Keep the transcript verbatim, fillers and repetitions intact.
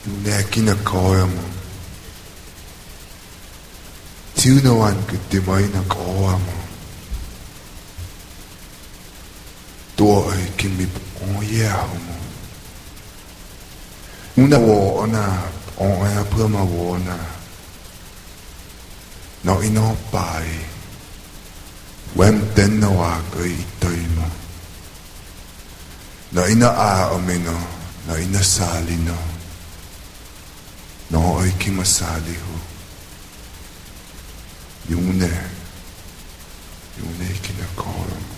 Yune kinakaaya mo. Tiunawan kitimay na kaaya mo. Tua ay kimip oyaho mo. Una wo ona oya puma wo na. No ino pai. Wem ten na wakay itoy mo. Na ina a omeno. Na ina sali no. No ay kimasali ho. Yune. Yune kinakaaya mo.